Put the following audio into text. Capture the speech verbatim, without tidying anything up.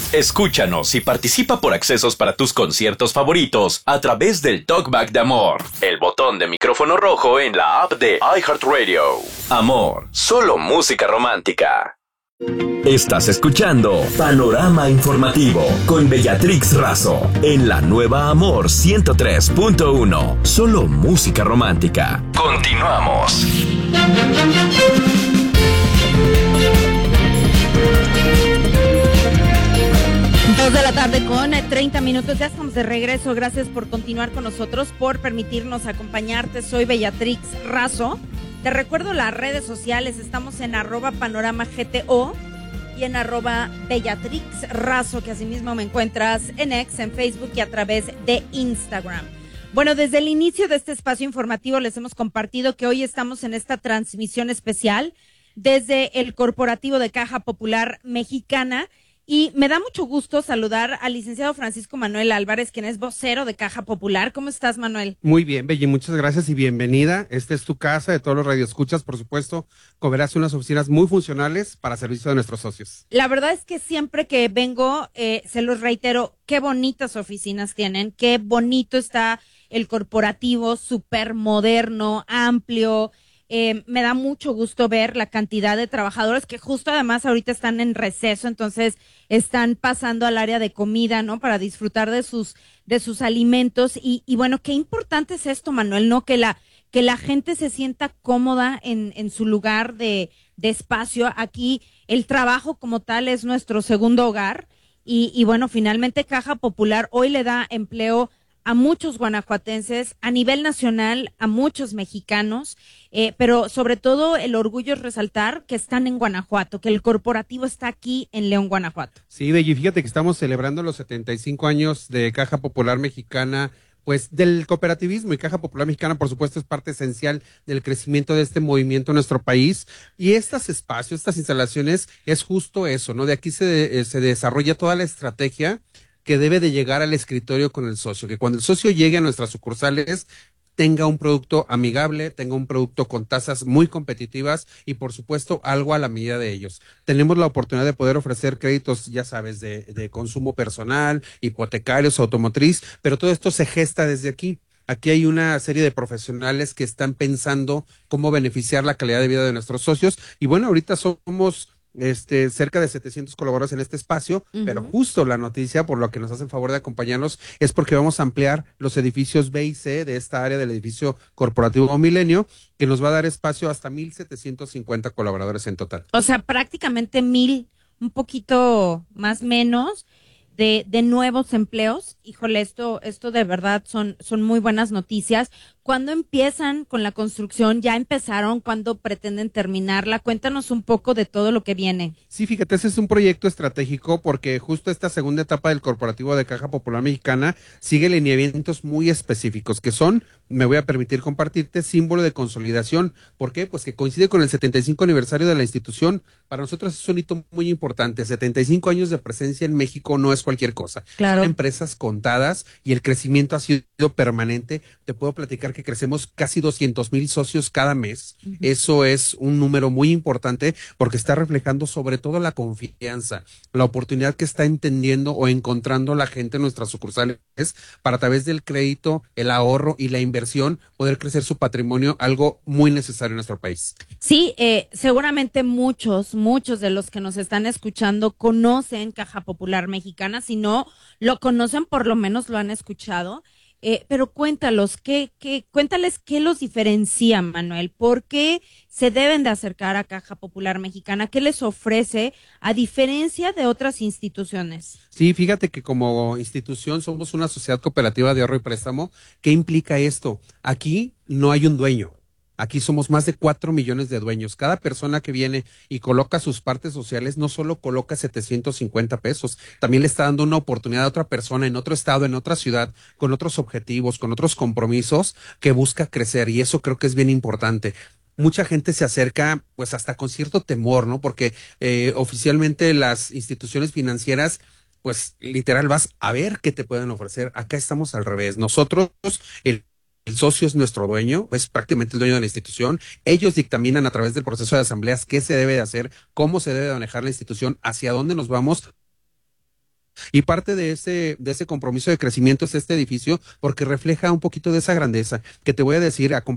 Escúchanos y participa por accesos para tus conciertos favoritos a través del Talkback de Amor, el botón de micrófono rojo en la app de iHeartRadio. Amor, solo música romántica. Estás escuchando Panorama Informativo con Bellatrix Razo en la nueva Amor ciento tres punto uno. Solo música romántica. Continuamos. Dos de la tarde con treinta minutos, ya estamos de regreso. Gracias por continuar con nosotros, por permitirnos acompañarte. Soy Bellatrix Razo. Te recuerdo las redes sociales, estamos en arroba panorama G T O y en arroba Bellatrix Razo, que asimismo me encuentras en X, en Facebook y a través de Instagram. Bueno, desde el inicio de este espacio informativo les hemos compartido que hoy estamos en esta transmisión especial desde el Corporativo de Caja Popular Mexicana. Y me da mucho gusto saludar al licenciado Francisco Manuel Álvarez, quien es vocero de Caja Popular. ¿Cómo estás, Manuel? Muy bien, Belli, muchas gracias y bienvenida. Esta es tu casa, de todos los radioescuchas, por supuesto. Coberás unas oficinas muy funcionales para servicio de nuestros socios. La verdad es que siempre que vengo, eh, se los reitero, qué bonitas oficinas tienen, qué bonito está el corporativo, súper moderno, amplio. Eh, me da mucho gusto ver la cantidad de trabajadores que justo además ahorita están en receso, entonces están pasando al área de comida, ¿no? Para disfrutar de sus de sus alimentos y, y bueno, qué importante es esto, Manuel, ¿no? Que la que la gente se sienta cómoda en, en su lugar de, de espacio. Aquí el trabajo como tal es nuestro segundo hogar y, y bueno, finalmente Caja Popular hoy le da empleo a muchos guanajuatenses, a nivel nacional, a muchos mexicanos, eh, pero sobre todo el orgullo es resaltar que están en Guanajuato, que el corporativo está aquí en León, Guanajuato. Sí, Belli, fíjate que estamos celebrando los setenta y cinco años de Caja Popular Mexicana, pues del cooperativismo, y Caja Popular Mexicana, por supuesto, es parte esencial del crecimiento de este movimiento en nuestro país. Y estos espacios, estas instalaciones, es justo eso, ¿no? De aquí se, se desarrolla toda la estrategia que debe de llegar al escritorio con el socio, que cuando el socio llegue a nuestras sucursales tenga un producto amigable, tenga un producto con tasas muy competitivas y por supuesto algo a la medida de ellos. Tenemos la oportunidad de poder ofrecer créditos, ya sabes, de, de consumo personal, hipotecarios, automotriz, pero todo esto se gesta desde aquí. Aquí hay una serie de profesionales que están pensando cómo beneficiar la calidad de vida de nuestros socios y bueno, ahorita somos Este, cerca de setecientos colaboradores en este espacio, uh-huh. Pero justo la noticia, por lo que nos hacen favor de acompañarnos, es porque vamos a ampliar los edificios B y C de esta área del edificio corporativo Milenio, que nos va a dar espacio hasta mil setecientos cincuenta colaboradores en total. O sea, prácticamente mil, un poquito más menos, de, de nuevos empleos. Híjole, esto, esto de verdad son, son muy buenas noticias. ¿Cuándo empiezan con la construcción? ¿Ya empezaron? ¿Cuándo pretenden terminarla? Cuéntanos un poco de todo lo que viene. Sí, fíjate, ese es un proyecto estratégico porque justo esta segunda etapa del Corporativo de Caja Popular Mexicana sigue lineamientos muy específicos que son, me voy a permitir compartirte, símbolo de consolidación. ¿Por qué? Pues que coincide con el setenta y cinco aniversario de la institución. Para nosotros es un hito muy importante. setenta y cinco años de presencia en México no es cualquier cosa. Claro. Son empresas contadas y el crecimiento ha sido permanente. Te puedo platicar que crecemos casi doscientos mil socios cada mes. Uh-huh. Eso es un número muy importante porque está reflejando sobre todo la confianza, la oportunidad que está entendiendo o encontrando la gente en nuestras sucursales para a través del crédito, el ahorro y la inversión poder crecer su patrimonio, algo muy necesario en nuestro país. Sí, eh, seguramente muchos, muchos de los que nos están escuchando conocen Caja Popular Mexicana, si no lo conocen por lo menos lo han escuchado. Eh, pero cuéntalos, ¿qué, qué, cuéntales qué los diferencia, Manuel. ¿Por qué se deben de acercar a Caja Popular Mexicana? ¿Qué les ofrece a diferencia de otras instituciones? Sí, fíjate que como institución somos una sociedad cooperativa de ahorro y préstamo. ¿Qué implica esto? Aquí no hay un dueño. Aquí somos más de cuatro millones de dueños. Cada persona que viene y coloca sus partes sociales no solo coloca setecientos cincuenta pesos, también le está dando una oportunidad a otra persona en otro estado, en otra ciudad, con otros objetivos, con otros compromisos que busca crecer, y eso creo que es bien importante. Mucha gente se acerca pues hasta con cierto temor, ¿no? Porque eh, oficialmente las instituciones financieras pues literal vas a ver qué te pueden ofrecer. Acá estamos al revés. Nosotros, el El socio es nuestro dueño, es prácticamente el dueño de la institución. Ellos dictaminan a través del proceso de asambleas qué se debe de hacer, cómo se debe de manejar la institución, hacia dónde nos vamos. Y parte de ese, de ese compromiso de crecimiento es este edificio, porque refleja un poquito de esa grandeza, que te voy a decir, a